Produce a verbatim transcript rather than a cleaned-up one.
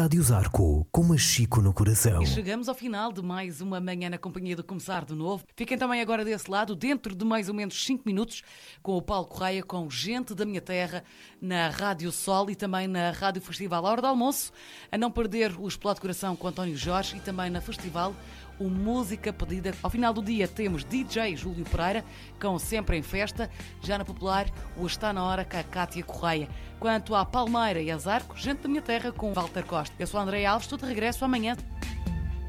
Rádio Zarco, com Machico no coração. E chegamos ao final de mais uma manhã na companhia do Começar de Novo. Fiquem também agora desse lado, dentro de mais ou menos cinco minutos, com o Paulo Correia, com Gente da Minha Terra, na Rádio Sol e também na Rádio Festival. À hora do almoço, a não perder o Explode Coração com António Jorge e também na Festival, o Música Pedida. Ao final do dia temos D J Júlio Pereira, com Sempre em Festa. Já na Popular, o Está na Hora com a Cátia Correia. Quanto à Palmeira e a Zarco, Gente da Minha Terra com Walter Costa. Eu sou a Andréia Alves, estou de regresso amanhã.